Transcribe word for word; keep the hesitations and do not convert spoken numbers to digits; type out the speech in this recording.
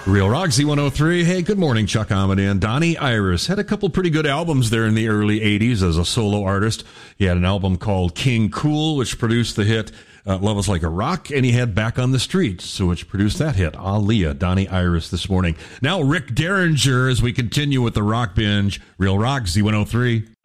Real Rock Z one oh three. Hey, good morning, Chuck Amity and Donnie Iris. Had a couple pretty good albums there in the early eighties as a solo artist. He had an album called King Cool, which produced the hit uh, Love Is Like a Rock, and he had Back on the Street, so which produced that hit. Aaliyah, Donnie Iris this morning. Now Rick Derringer as we continue with the Rock Binge. Real Rock Z one oh three.